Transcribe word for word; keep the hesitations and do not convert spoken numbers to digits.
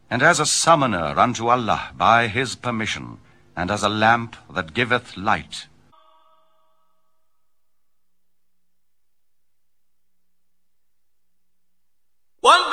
and as a summoner unto Allah by his permission, and as a lamp that giveth light.